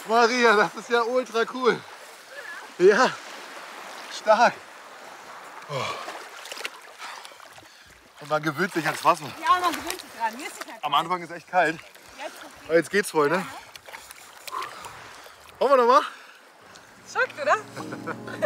Maria, das ist ja ultra cool. Ja, stark. Oh. Und man gewöhnt sich ans Wasser. Ja, man gewöhnt sich dran. Mir ist sicher Am Anfang ist echt kalt. jetzt Aber jetzt geht's voll, ne? Wollen wir noch mal? schockt, oder?